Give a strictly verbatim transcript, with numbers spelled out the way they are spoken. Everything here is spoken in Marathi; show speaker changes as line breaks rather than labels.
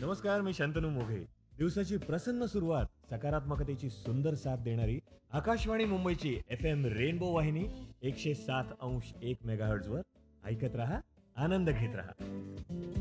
नमस्कार, मी शंतनू मोघे. दिवसाची प्रसन्न सुरुवात सकारात्मकतेची सुंदर साथ देणारी आकाशवाणी मुंबईची एफ एम रेनबो वाहिनी एकशे सात अंश एक मेगाहर्ट्झ वर ऐकत रहा, आनंद घेत रहा.